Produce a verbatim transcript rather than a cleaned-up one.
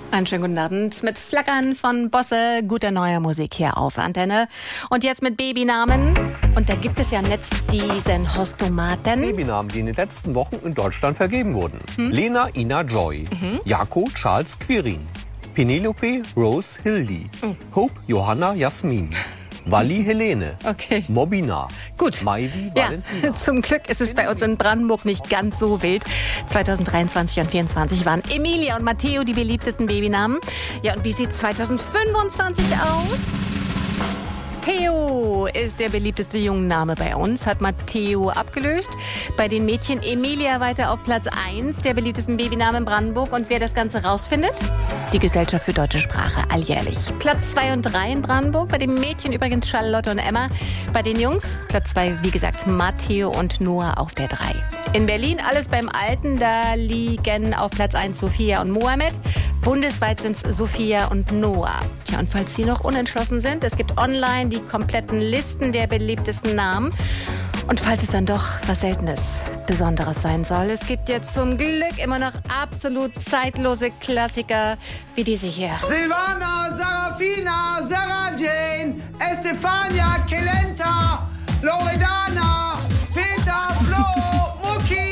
Einen schönen guten Abend mit Flackern von Bosse, guter neuer Musik hier auf Antenne. Und jetzt mit Babynamen. Und da gibt es ja im Netz diesen Hostomaten. Babynamen, die in den letzten Wochen in Deutschland vergeben wurden. Hm? Lena Ina Joy, mhm. Jako Charles Quirin, Penelope Rose Hildi, oh. Hope Johanna Jasmin, Wally Helene, okay. Mobina, gut. Maivi Ja, Valentina. zum Glück ist es bei uns in Brandenburg nicht ganz so wild. zweitausenddreiundzwanzig und zweitausendvierundzwanzig waren Emilia und Matteo die beliebtesten Babynamen. Ja, und wie sieht zweitausendfünfundzwanzig aus? Theo ist der beliebteste Jungenname bei uns, hat Matteo abgelöst. Bei den Mädchen Emilia weiter auf Platz eins der beliebtesten Babynamen in Brandenburg. Und wer das Ganze rausfindet? Die Gesellschaft für deutsche Sprache, alljährlich. Platz zwei und drei in Brandenburg, bei den Mädchen übrigens Charlotte und Emma. Bei den Jungs Platz zwei, wie gesagt, Matteo und Noah auf der drei. In Berlin alles beim Alten, da liegen auf Platz eins Sophia und Mohammed. Bundesweit sind es Sophia und Noah. Tja, und falls Sie noch unentschlossen sind, es gibt online die kompletten Listen der beliebtesten Namen. Und falls es dann doch was Seltenes, Besonderes sein soll, es gibt jetzt zum Glück immer noch absolut zeitlose Klassiker wie diese hier. Silvana, Sarafina, Sarah Jane, Estefania, Kelenta, Loredana, Peter, Flo, Muki.